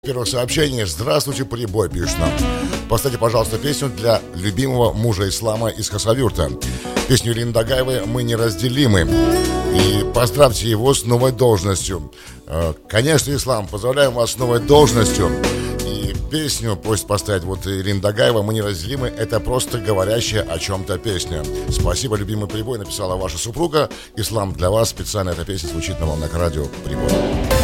Первое сообщение. Здравствуйте, Прибой, пишет нам. Поставьте, пожалуйста, песню для любимого мужа Ислама из Хасавюрта. Песню Ирины Дагаевой «Мы неразделимы». И поздравьте его с новой должностью. Конечно, Ислам, поздравляем вас с новой должностью. И песню просит поставить вот Ирина Дагаева «Мы неразделимы». Это просто говорящая о чем-то песня. Спасибо, любимый Прибой, написала ваша супруга. Ислам, для вас специально эта песня звучит на волнах радио Прибой.